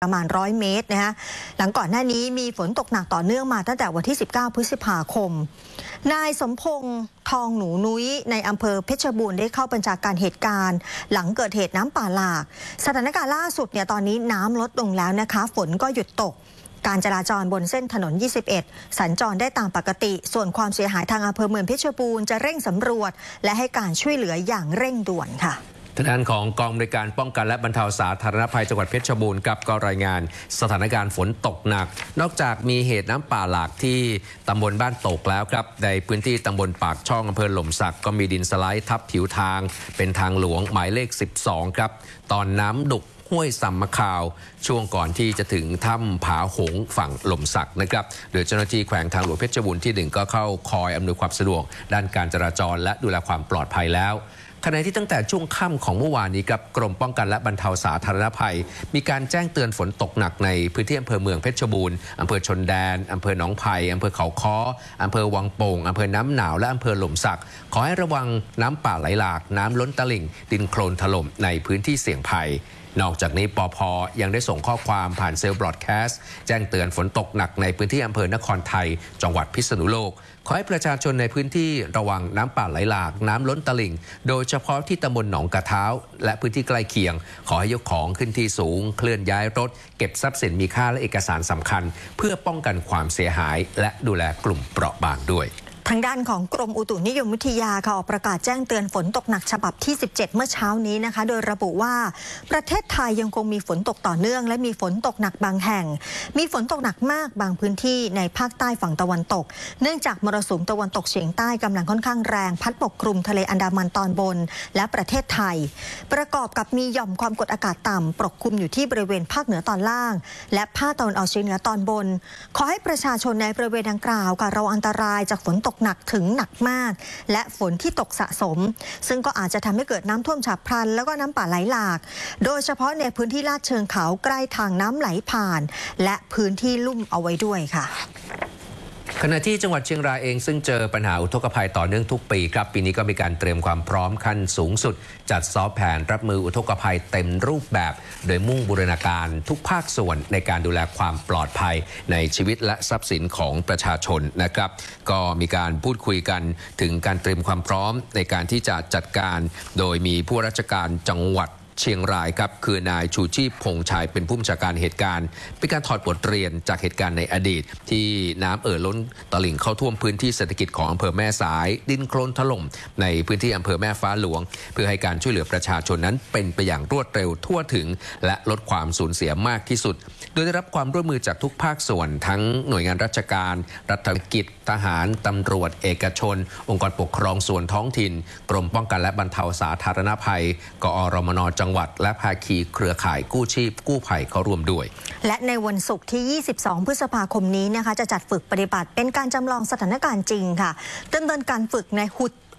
ประมาณ100 เมตรนะคะหลังก่อนหน้านี้มีฝนตกหนักต่อเนื่องมาตั้งแต่วันที่ 19 พฤษภาคมนายสมพงษ์ทองหนูนุ้ยในอำเภอเพชรบูรณ์ได้เข้าบัญชาการเหตุการณ์หลังเกิดเหตุน้ำป่าหลากสถานการณ์ล่าสุดเนี่ยตอนนี้น้ำลดลงแล้วนะคะฝนก็หยุดตกการจราจรบนเส้นถนน 21 สัญจรได้ตามปกติส่วนความเสียหายทางอำเภอเมืองเพชรบูรณ์จะเร่งสำรวจและให้การช่วยเหลืออย่างเร่งด่วนค่ะทางด้านของกองบริการป้องกันและบรรเทาสาธารณภัยจังหวัดเพชรบูรณ์ก็รายงานสถานการณ์ฝนตกหนักนอกจากมีเหตุน้ำป่าหลากที่ตำบลบ้านโตกแล้วครับในพื้นที่ตำบลปากช่องอำเภอหล่มสักก็มีดินสไลด์ทับผิวทางเป็นทางหลวงหมายเลข 12 ครับตอนน้ำดุกห้วยสัมมะขาวช่วงก่อนที่จะถึงถ้ำผาหงฝั่งหล่มสักนะครับโดยเจ้าหน้าที่แขวงทางหลวงเพชรบูรณ์ที่1ก็เข้าคอยอำนวยความสะดวกด้านการจราจรและดูแลความปลอดภัยแล้วขณะที่ตั้งแต่ช่วงค่ำของเมื่อวานนี้กับกรมป้องกันและบรรเทาสาธารณภัยมีการแจ้งเตือนฝนตกหนักในพื้นที่อำเภอเมืองเพชรบูรณ์อำเภอชนแดนอำเภอหนองไผ่อำเภอเขาค้ออำเภอวังโป่งอำเภอน้ำหนาวและอำเภอหล่มสักขอให้ระวังน้ำป่าไหลหลากน้ำล้นตลิ่งดินโคลนถล่มในพื้นที่เสี่ยงภัยนอกจากนี้ปภ.ยังได้ส่งข้อความผ่านเซลล์บรอดแคสต์แจ้งเตือนฝนตกหนักในพื้นที่อำเภอนครไทยจังหวัดพิษณุโลกขอให้ประชาชนในพื้นที่ระวังน้ำป่าไหลหลากน้ำล้นตลิ่งโดยเฉพาะที่ตำบลหนองกระเท้าและพื้นที่ใกล้เคียงขอให้ยกของขึ้นที่สูงเคลื่อนย้ายรถเก็บทรัพย์สินมีค่าและเอกสารสำคัญเพื่อป้องกันความเสียหายและดูแลกลุ่มเปราะบางด้วยทางด้านของกรมอุตุนิยมวิทยาค่ะออกประกาศแจ้งเตือนฝนตกหนักฉบับที่ 17 เมื่อเช้านี้นะคะโดยระบุว่าประเทศไทยยังคงมีฝนตกต่อเนื่องและมีฝนตกหนักบางแห่งมีฝนตกหนักมากบางพื้นที่ในภาคใต้ฝั่งตะวันตกเนื่องจากมรสุมตะวันตกเฉียงใต้กำลังค่อนข้างแรงพัดปกคลุมทะเลอันดามันตอนบนและประเทศไทยประกอบกับมีหย่อมความกดอากาศต่ำปกคลุมอยู่ที่บริเวณภาคเหนือตอนล่างและภาคตะวันออกเฉียงเหนือตอนบนขอให้ประชาชนในบริเวณดังกล่าวระวังอันตรายจากฝนตกหนักถึงหนักมากและฝนที่ตกสะสมซึ่งก็อาจจะทำให้เกิดน้ำท่วมฉับพลันแล้วก็น้ำป่าไหลหลากโดยเฉพาะในพื้นที่ลาดเชิงเขาใกล้ทางน้ำไหลผ่านและพื้นที่ลุ่มเอาไว้ด้วยค่ะขณะที่จังหวัดเชียงรายเองซึ่งเจอปัญหาอุทกภัยต่อเนื่องทุกปีครับปีนี้ก็มีการเตรียมความพร้อมขั้นสูงสุดจัดซ้อมแผนรับมืออุทกภัยเต็มรูปแบบโดยมุ่งบูรณาการทุกภาคส่วนในการดูแลความปลอดภัยในชีวิตและทรัพย์สินของประชาชนนะครับก็มีการพูดคุยกันถึงการเตรียมความพร้อมในการที่จะจัดการโดยมีผู้ราชการจังหวัดเชียงรายครับคือนายชูชีพพงษ์ชัยเป็นผู้บัญชาการเหตุการณ์เป็นการถอดบทเรียนจากเหตุการณ์ในอดีตที่น้ำล้นตลิ่งเข้าท่วมพื้นที่เศรษฐกิจของอำเภอแม่สายดินโคลนถล่มในพื้นที่อำเภอแม่ฟ้าหลวงเพื่อให้การช่วยเหลือประชาชนนั้นเป็นไปอย่างรวดเร็วทั่วถึงและลดความสูญเสียมากที่สุดโดยได้รับความร่วมมือจากทุกภาคส่วนทั้งหน่วยงานราชการรัฐกิจทหารตำรวจเอกชนองค์กรปกครองส่วนท้องถิ่นกรมป้องกันและบรรเทาสาธารณภัยกอรมน.จังหวัดและภาคีเครือข่ายกู้ชีพกู้ภัยเขาร่วมด้วยและในวันศุกร์ที่ 22 พฤษภาคมนี้นะคะจะจัดฝึกปฏิบัติเป็นการจำลองสถานการณ์จริงค่ะดำเนินการฝึกใน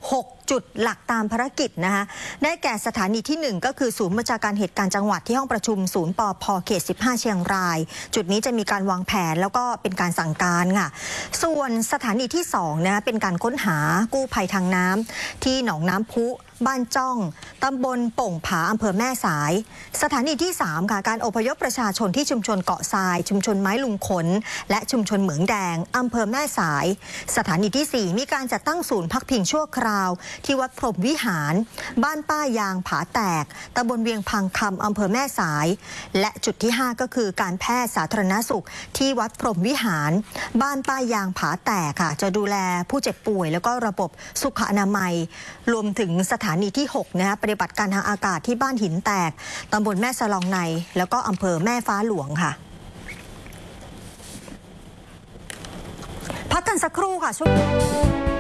6 จุดหลักตามภารกิจนะคะได้แก่สถานีที่ 1ก็คือศูนย์บัญชาการเหตุการณ์จังหวัดที่ห้องประชุมศูนย์ปภ.เขต 15 เชียงรายจุดนี้จะมีการวางแผนแล้วก็เป็นการสั่งการค่ะส่วนสถานีที่2นะคะเป็นการค้นหากู้ภัยทางน้ำที่หนองน้ำพุบ้านจ้องตำบลโป่งผาอำเภอแม่สายสถานีที่3ค่ะการอพยพประชาชนที่ชุมชนเกาะทรายชุมชนไม้ลุงขนและชุมชนเหมืองแดงอำเภอแม่สายสถานีที่4มีการจัดตั้งศูนย์พักพิงชั่วคราวที่วัดพรหมวิหารบ้านป้ายางผาแตกตำบลเวียงพังคำอำเภอแม่สายและจุดที่5ก็คือการแพทย์สาธารณสุขที่วัดพรหมวิหารบ้านป้ายางผาแตกค่ะจะดูแลผู้เจ็บป่วยแล้วก็ระบบสุขอนามัยรวมถึงสถานีที่6นะคะปฏิบัติการทางอากาศที่บ้านหินแตกตำบลแม่สลองในแล้วก็อำเภอแม่ฟ้าหลวงค่ะพักกันสักครู่ค่ะช่วง